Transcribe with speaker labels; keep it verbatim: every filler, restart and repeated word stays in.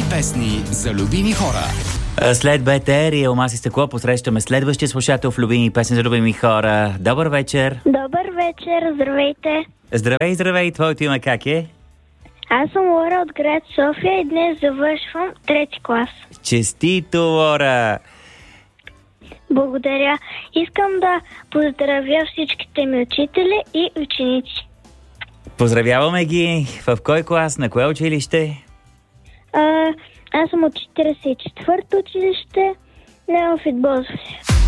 Speaker 1: песни за любими хора.
Speaker 2: След БТР и Алмаз и стъкло посрещаме следващия слушател в любими песни за любими хора. Добър вечер!
Speaker 3: Добър вечер, здравейте!
Speaker 2: Здравей, здравей! Твоето име как е?
Speaker 3: Аз съм Лора от град София и днес завършвам трети клас.
Speaker 2: Честито, Лора!
Speaker 3: Благодаря. Искам да поздравя всичките ми учители и ученици.
Speaker 2: Поздравяваме ги! В кой клас? На кое училище?
Speaker 3: А, аз съм от четиридесет и четвърто училище, Неофит Бозов.